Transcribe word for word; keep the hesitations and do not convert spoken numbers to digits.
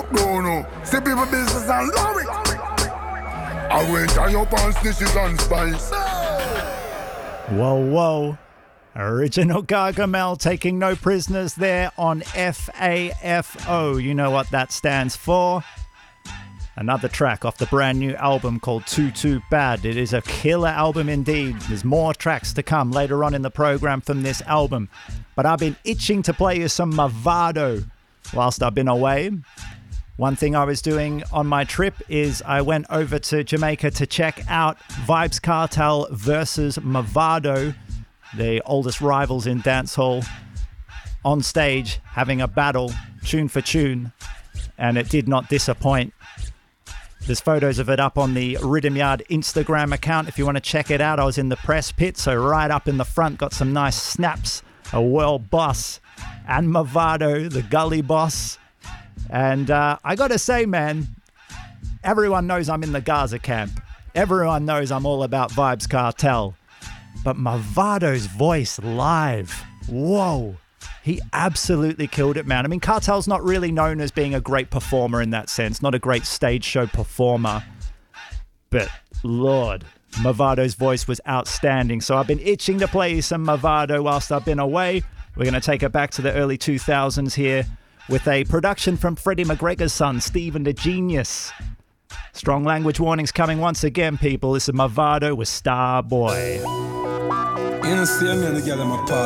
look down now. See people business and love it. I went on your pants, dishes and spice. Whoa, whoa. Original Gargamel taking no prisoners there on F A F O. You know what that stands for. Another track off the brand new album called Too Too Bad. It is a killer album indeed. There's more tracks to come later on in the program from this album. But I've been itching to play you some Mavado whilst I've been away. One thing I was doing on my trip is I went over to Jamaica to check out Vybz Kartel versus Mavado, the oldest rivals in dancehall, on stage having a battle, tune for tune, and it did not disappoint. There's photos of it up on the Rhythm Yard Instagram account if you want to check it out. I was in the press pit, so right up in the front, got some nice snaps. A world boss and Mavado, the gully boss. And uh, I got to say, man, everyone knows I'm in the Gaza camp. Everyone knows I'm all about Vybz Kartel. But Mavado's voice live, whoa. He absolutely killed it, man. I mean, Kartel's not really known as being a great performer in that sense, not a great stage show performer. But, Lord, Mavado's voice was outstanding. So I've been itching to play some Mavado whilst I've been away. We're going to take it back to the early two thousands here with a production from Freddie McGregor's son, Stephen the Genius. Strong language warnings coming once again, people. This is Mavado with Starboy. You know, see me and the girl in my party.